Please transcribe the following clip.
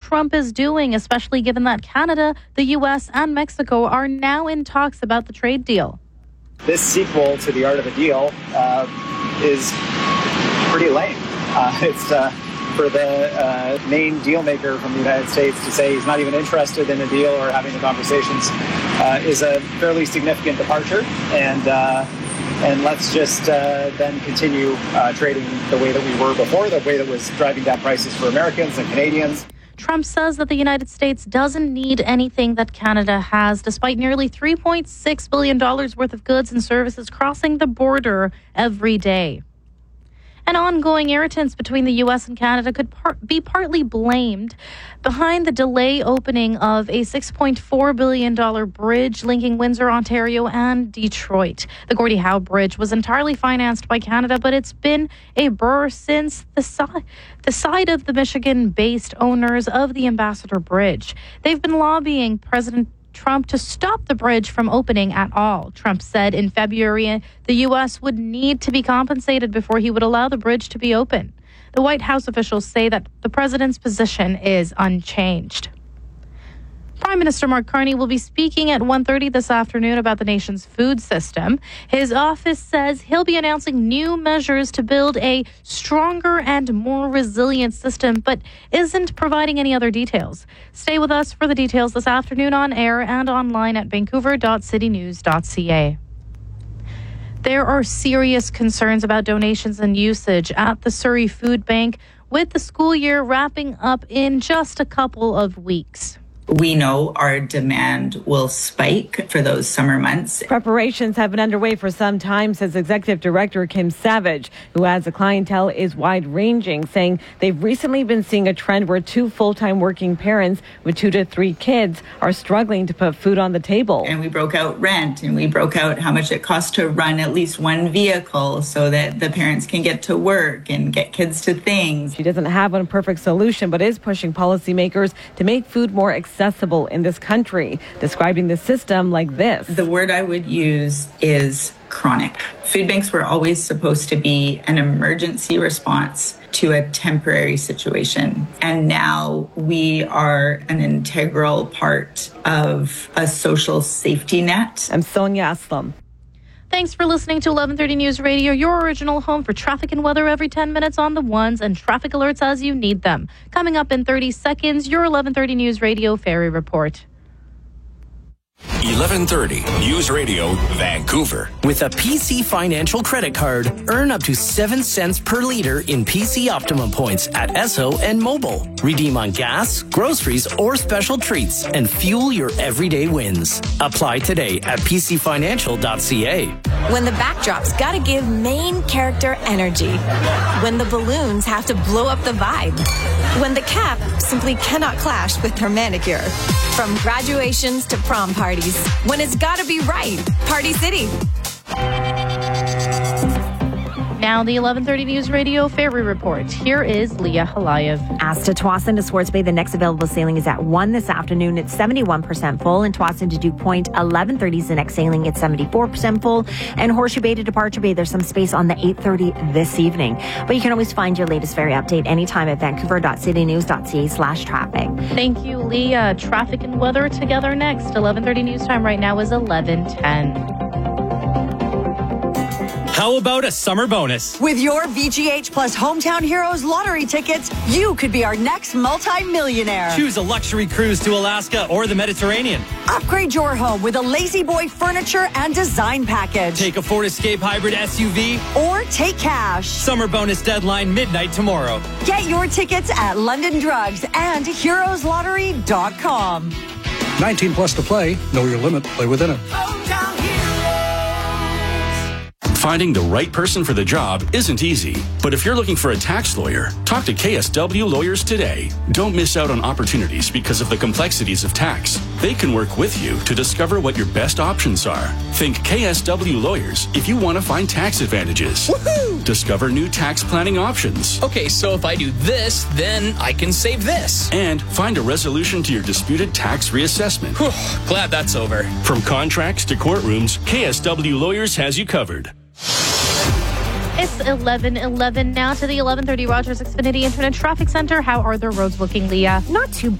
Trump is doing, especially given that Canada, the U.S., and Mexico are now in talks about the trade deal. This sequel to The Art of the Deal is pretty lame. It's for the main deal maker from the United States to say he's not even interested in a deal or having the conversations is a fairly significant departure. And let's just then continue trading the way that we were before, the way that was driving down prices for Americans and Canadians. Trump says that the United States doesn't need anything that Canada has, despite nearly $3.6 billion worth of goods and services crossing the border every day. And ongoing irritants between the U.S. and Canada could be partly blamed behind the delay opening of a $6.4 billion bridge linking Windsor, Ontario and Detroit. The Gordie Howe Bridge was entirely financed by Canada, but it's been a burr since the side of the Michigan-based owners of the Ambassador Bridge. They've been lobbying President Trump to stop the bridge from opening at all. Trump said in February the U.S. would need to be compensated before he would allow the bridge to be open. The White House officials say that the president's position is unchanged. Prime Minister Mark Carney will be speaking at 1:30 this afternoon about the nation's food system. His office says he'll be announcing new measures to build a stronger and more resilient system, but isn't providing any other details. Stay with us for the details this afternoon on air and online at vancouver.citynews.ca. There are serious concerns about donations and usage at the Surrey Food Bank, with the school year wrapping up in just a couple of weeks. We know our demand will spike for those summer months. Preparations have been underway for some time, says Executive Director Kim Savage, who adds the clientele is wide-ranging, saying they've recently been seeing a trend where 2 full-time working parents with 2 to 3 kids are struggling to put food on the table. And we broke out rent, and we broke out how much it costs to run at least one vehicle so that the parents can get to work and get kids to things. She doesn't have one perfect solution, but is pushing policymakers to make food more accessible in this country, describing the system like this. The word I would use is chronic. Food banks were always supposed to be an emergency response to a temporary situation. And now we are an integral part of a social safety net. I'm Sonia Aslam. Thanks for listening to 1130 News Radio, your original home for traffic and weather every 10 minutes on the ones and traffic alerts as you need them. Coming up in 30 seconds, your 1130 News Radio Ferry Report. 1130 News Radio, Vancouver. With a PC Financial credit card, earn up to 7 cents per liter in PC Optimum points at Esso and Mobile. Redeem on gas, groceries, or special treats and fuel your everyday wins. Apply today at pcfinancial.ca. When the backdrop's gotta give main character energy. When the balloons have to blow up the vibe. When the cap simply cannot clash with her manicure. From graduations to prom parties. When it's gotta be right. Party City. Now the 1130 News Radio Ferry Report. Here is Leah Halayev. As to Tsawwassen to Swartz Bay, the next available sailing is at 1 this afternoon. It's 71% full. And Tsawwassen to Duke Point, 11:30 is the next sailing. It's 74% full. And Horseshoe Bay to Departure Bay, there's some space on the 8:30 this evening. But you can always find your latest ferry update anytime at vancouver.citynews.ca/traffic. Thank you, Leah. Traffic and weather together next. 1130 News Time right now is 11:10. How about a summer bonus? With your VGH Plus Hometown Heroes lottery tickets, you could be our next multi-millionaire. Choose a luxury cruise to Alaska or the Mediterranean. Upgrade your home with a Lazy Boy furniture and design package. Take a Ford Escape Hybrid SUV. Or take cash. Summer bonus deadline midnight tomorrow. Get your tickets at London Drugs and heroeslottery.com. 19 plus to play. Know your limit. Play within it. Finding the right person for the job isn't easy, but if you're looking for a tax lawyer, talk to KSW Lawyers today. Don't miss out on opportunities because of the complexities of tax. They can work with you to discover what your best options are. Think KSW Lawyers if you want to find tax advantages. Woohoo! Discover new tax planning options. Okay, so if I do this, then I can save this. And find a resolution to your disputed tax reassessment. Whew, glad that's over. From contracts to courtrooms, KSW Lawyers has you covered. It's 11:11 now to the 1130 Rogers Xfinity Internet Traffic Center. How are the roads looking, Leah? Not too